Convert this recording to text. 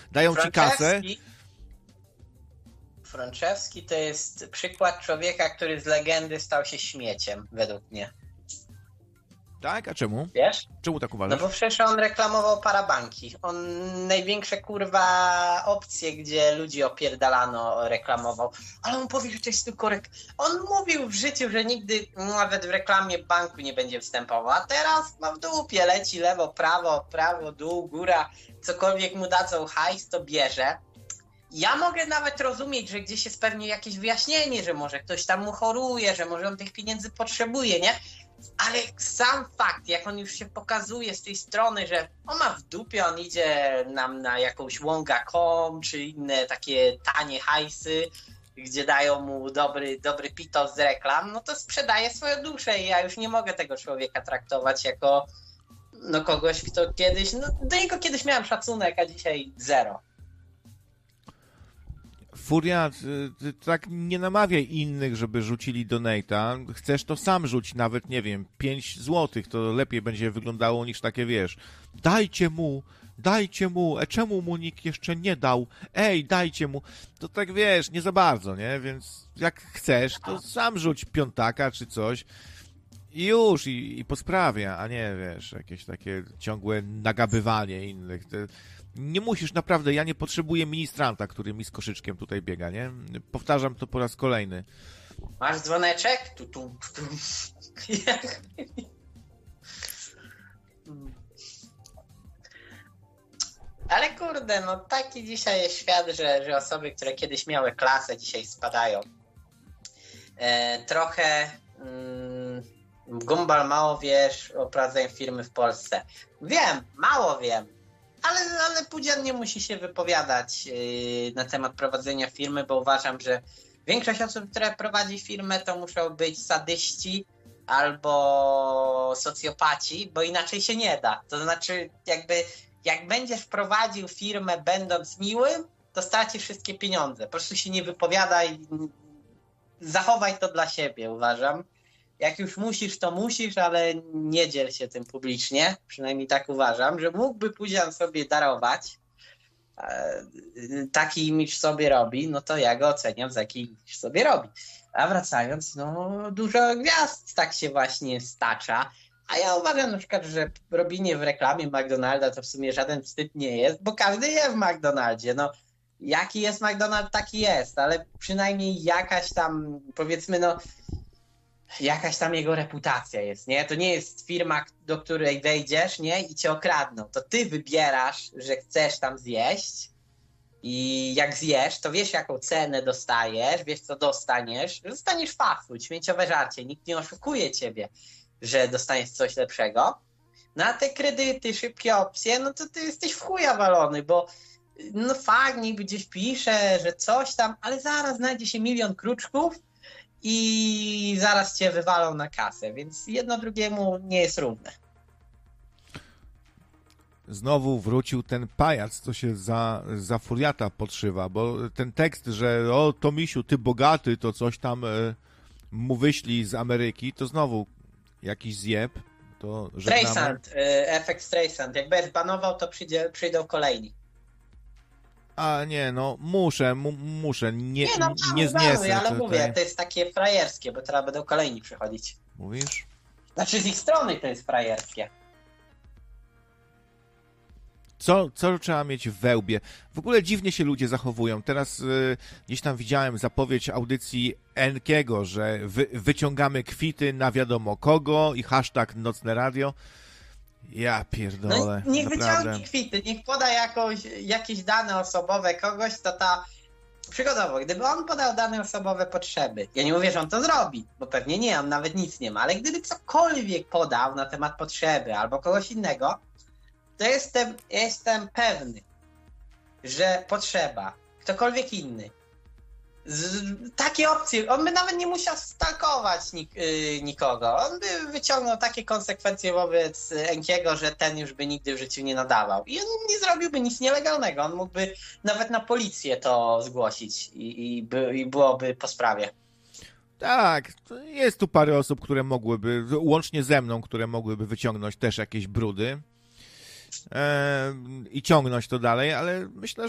dają ci kasę. Frączewski to jest przykład człowieka, który z legendy stał się śmieciem, według mnie. Tak? A czemu? Wiesz? Czemu tak uważasz? No bo przecież on reklamował parabanki. On największe kurwa opcje, gdzie ludzi opierdalano, reklamował. Ale on powie, że to jest tylko on mówił w życiu, że nigdy nawet w reklamie banku nie będzie występował. A teraz w dupie leci lewo, prawo, dół, góra. Cokolwiek mu dadzą hajs, to bierze. Ja mogę nawet rozumieć, że gdzieś jest pewnie jakieś wyjaśnienie, że może ktoś tam mu choruje, że może on tych pieniędzy potrzebuje, nie? Ale sam fakt, jak on już się pokazuje z tej strony, że on ma w dupie, on idzie nam na jakąś Wonga.com czy inne takie tanie hajsy, gdzie dają mu dobry pitos z reklam, no to sprzedaje swoją duszę i ja już nie mogę tego człowieka traktować jako kogoś, kto kiedyś, do niego kiedyś miałem szacunek, a dzisiaj zero. Furia, ty tak nie namawiaj innych, żeby rzucili donate'a. Chcesz, to sam rzuć nawet, nie wiem, 5 złotych, to lepiej będzie wyglądało niż takie, wiesz, dajcie mu, czemu mu nikt jeszcze nie dał, dajcie mu. To tak, wiesz, nie za bardzo, nie? Więc jak chcesz, to sam rzuć piątaka czy coś i już, i po sprawie, a nie, wiesz, jakieś takie ciągłe nagabywanie innych. Nie musisz, naprawdę, ja nie potrzebuję ministranta, który mi z koszyczkiem tutaj biega, nie? Powtarzam to po raz kolejny. Masz dzwoneczek? Ale kurde, taki dzisiaj jest świat, że osoby, które kiedyś miały klasę, dzisiaj spadają. Trochę Gumball mało wiesz o prowadzeniu firmy w Polsce. Wiem, mało wiem. Ale Pudzian nie musi się wypowiadać na temat prowadzenia firmy, bo uważam, że większość osób, które prowadzi firmę, to muszą być sadyści albo socjopaci, bo inaczej się nie da. To znaczy, jak będziesz prowadził firmę będąc miłym, to stracisz wszystkie pieniądze. Po prostu się nie wypowiadaj, zachowaj to dla siebie, uważam. Jak już musisz, to musisz, ale nie dziel się tym publicznie. Przynajmniej tak uważam, że mógłby Pudzian sobie darować. Taki imidż sobie robi, no to ja go oceniam za jaki imidż sobie robi. A wracając, dużo gwiazd tak się właśnie stacza. A ja uważam na przykład, że robienie w reklamie McDonalda to w sumie żaden wstyd nie jest, bo każdy je w McDonaldzie. Jaki jest McDonald, taki jest, ale przynajmniej jakaś tam, powiedzmy, jakaś tam jego reputacja jest, nie? To nie jest firma, do której wejdziesz, nie? I cię okradną. To ty wybierasz, że chcesz tam zjeść i jak zjesz, to wiesz, jaką cenę dostajesz, wiesz, co dostaniesz. Dostaniesz fast food, śmieciowe żarcie. Nikt nie oszukuje ciebie, że dostaniesz coś lepszego. A te kredyty, szybkie opcje, to ty jesteś w chuja walony, bo fakt, niby gdzieś pisze, że coś tam, ale zaraz znajdzie się milion kruczków i zaraz cię wywalą na kasę, więc jedno drugiemu nie jest równe. Znowu wrócił ten pajac, co się za furiata podszywa, bo ten tekst, że Tomisiu, ty bogaty, to coś tam mu wyślij z Ameryki, to znowu jakiś zjeb. To Streisand, efekt Streisand. Jak będziesz banował, to przyjdą kolejni. A nie, muszę, nie zniesę. Ale mówię, to jest takie frajerskie, bo teraz będą kolejni przychodzić. Mówisz? Znaczy z ich strony to jest frajerskie. Co trzeba mieć w wełbie? W ogóle dziwnie się ludzie zachowują. Teraz gdzieś tam widziałem zapowiedź audycji Enkiego, że wyciągamy kwity na wiadomo kogo i hashtag Nocne Radio. Ja pierdolę. Niech naprawdę. wyciągnie kwity, niech poda jakieś dane osobowe kogoś, to przykładowo, gdyby on podał dane osobowe potrzeby, ja nie mówię, że on to zrobi, bo pewnie nie, on nawet nic nie ma, ale gdyby cokolwiek podał na temat potrzeby albo kogoś innego, to jestem pewny, że potrzeba, ktokolwiek inny, takie opcje, on by nawet nie musiał stalkować nikogo, on by wyciągnął takie konsekwencje wobec Enkiego, że ten już by nigdy w życiu nie nadawał i on nie zrobiłby nic nielegalnego, on mógłby nawet na policję to zgłosić i byłoby po sprawie. Tak, jest tu parę osób, które mogłyby, łącznie ze mną, które mogłyby wyciągnąć też jakieś brudy i ciągnąć to dalej, ale myślę,